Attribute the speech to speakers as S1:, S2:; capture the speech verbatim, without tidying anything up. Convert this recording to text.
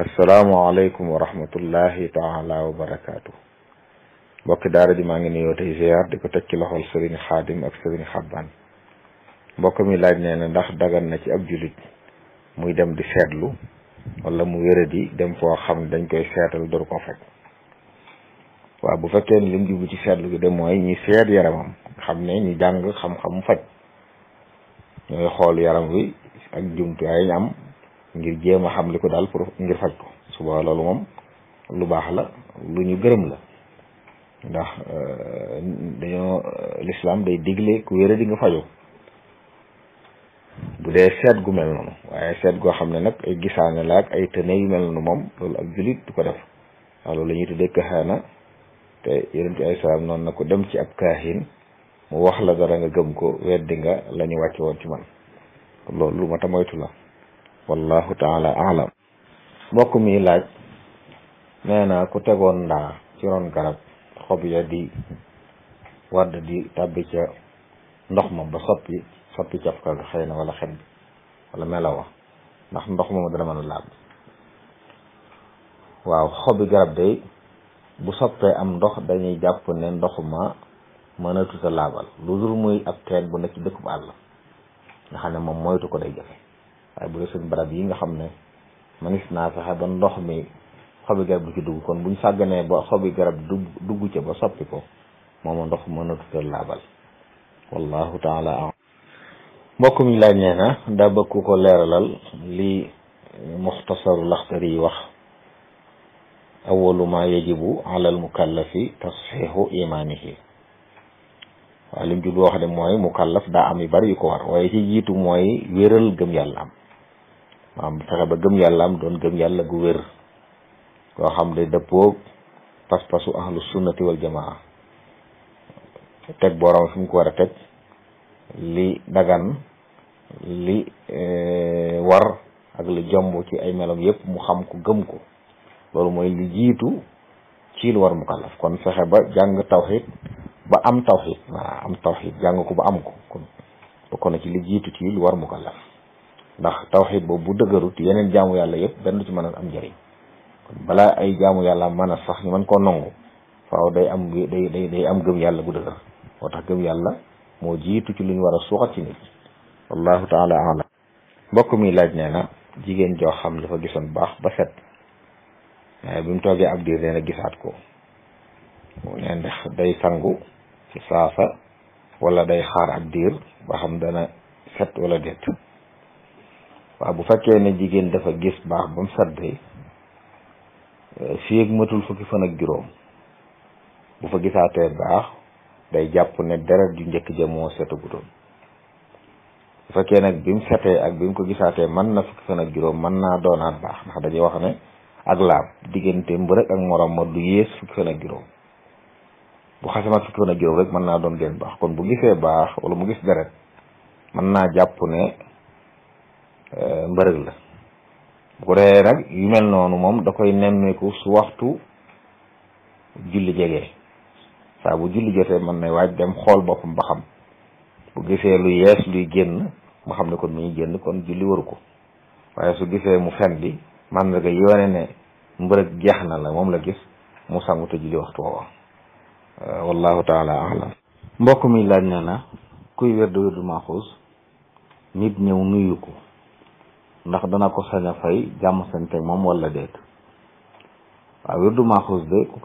S1: asalaamaaleykum wa rahmatullahi taala wa barakaatu. mbokki daara ji maa ngi nuyoo tey ziar di ko teg ci loxol sëriñ xaadim ak sëriñ xabbaan. mbokk mi laaj nee na ndax dagan na ci ab julit muy dem di seetlu wala mu wéradi dem foo xam ne dañ koy seetal door ko faj. waaw bu fekkee ni lim jublu ci seetlu gi de mooy ñi seet yaramam xam ne ñu jàng xam-xam faj ñooy xool yaram wi ak jumtuwaay ñu am ngir jéem a xam li ko daal pour ngir faj ko suba loolu moom lu baax la lu ñu gërëm la ndax dañoo lislaam day digle ku wéra di nga fajoo bu dee seet gu mel noonu. waaye seet goo xam ne nag ay gisaane la ak ay tëne yu mel noonu moom loolu ak julit du ko def waaw loolu la ñuy tuddee kaxaana te yonent bi ay salaam noonu na ko dem ci ab kaahin mu wax la dara nga gëm ko weddi nga la ñu wàcce woon ci man loolu lu ma ta moytu la wallahu taala alam. mbokk mi laaj nee na ku tegoon ndaa ci ron garab xob ya di wadd di tàbbi ca ndox ma ba soppi soppi cafka ga xëy na wala xet bi wala melawa ndax ndox moom dana mën a laab. waaw xobi garab day bu soppee am ndox dañuy jàpp ne ndox ma mën a tuta laabal lu dul muy ab teen bu nekk ci dëkk bu àll nga xam ne moom moytu ko day jafe. waaye bu dee suñ barab yi nga xam ne manis naa fexe ba ndox mi xobi garab du ci dugg kon buñ sàgganee ba xobi garab dugg dugg ca ba soppi ko mooma ndox mën a tuta laabal wallahu taala am. mbokk mi laaj nee na daa bëgg ku ko leeralal li muxtasaru laxtari yi wax awalu ma yajibu ala al mukallafi tasxiixu imaanihi. waaw lim jul wax de mooy mukallaf daa am yu bari yu ko war waaye ci jiitu mooy wéral gëm yàlla am maanaam fexe ba gëm yàlla am doon gëm yàlla gu wér koo xam ne dëppoo pas-pasu ahlu sunnati wal jamaa teg borom fi mu ko war a teg li dagan li war ak li jomb ci ay melam yépp mu xam ko gëm ko loolu mooy li jiitu ci lu war mukallaf kon fexe ba jàng tawxid ba am tawxid waaw am tawxid jàng ko ba am ko kon bokk na ci li jiitu ci lu war mukallaf ndax tawxid boobu bu dëgërut yeneen jaamu yàlla yëpp benn du ci mën a am njëriñ kon balaa ay jaamu yàlla mën a sax ñu mën koo nangu faaw day am day day day am gëm yàlla bu dëgër moo tax gëm yàlla moo jiitu ci lu ñu war a suuxat ci nit wallahu taala alam. mbokk mi laaj nee na jigéen joo xam dafa gisoon baax ba set waaye bi mu toogee ab diir nee na gisaat ko nee ndax day sangu ci saasa wala day xaar ab diir ba xam dana set wala déet. waaw bu fekkee ne jigéen dafa gis baax ba mu set day fii ak matul fukki fan ak juróom bu fa gisaatee baax day jàpp ne deret ju njëkk ja moo setagutoon. bu fekkee nag bi mu setee ak bi mu ko gisaatee mën na fukki fan ak juróom mën naa doonaat baax ndax dañuy wax ne ak laab diggante mbërëg ak morom ma du yées fukki fan ak juróom bu xasamat fukki fan ak juróom rek mën naa doon gën baax kon bu gisee baax wala mu gis deret mën naa jàpp ne mbërëg la. bu ko dee nag yu mel noonu moom da koy nemmeeku su waxtu julli jegee saa bu julli jotee mën na waaj dem xool boppam ba xam bu gisee lu yees luy génn mu xam ne kon mu ngi génn kon julli waru ko waaye su gisee mu fen bi man nga yoone ne mbërëg jeex na la moom la gis mu sangu te julli waxtu woowa wallahu taala alam. mbokk mi laaj na na kuy wérdu wérdu maaxuus nit ñëw nuyu ko ndax dana ko sañ a fay jàmm sante moom wala déet. waaw wérdu maaxuus de